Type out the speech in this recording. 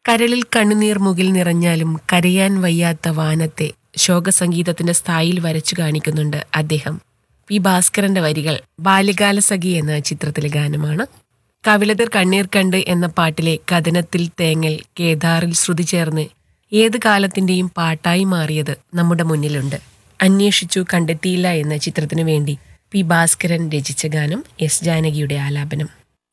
കരളിൽ കണ്ണുനീർ മുകിൽ നിറഞ്ഞാലും കരയാൻ വയ്യാത്ത വാനത്തെ ശോകസംഗീതത്തിന്റെ സ്ഥായിൽ വരച്ചു കാണിക്കുന്നുണ്ട് അദ്ദേഹം. പി ഭാസ്കരന്റെ വരികൾ ബാല്യകാലസഖി എന്ന ചിത്രത്തിലെ ഗാനമാണ്. കവിളതിർ കണ്ണീർ കണ്ട് എന്ന പാട്ടിലെ കഥനത്തിൽ തേങ്ങൽ കേദാറിൽ ശ്രുതി ചേർന്ന് ഏത് കാലത്തിന്റെയും പാട്ടായി മാറിയത് നമ്മുടെ മുന്നിലുണ്ട്. അന്വേഷിച്ചു കണ്ടെത്തിയില്ല എന്ന ചിത്രത്തിനു വേണ്ടി പി ഭാസ്കരൻ രചിച്ച ഗാനം, എസ് ജാനകിയുടെ ആലാപനം.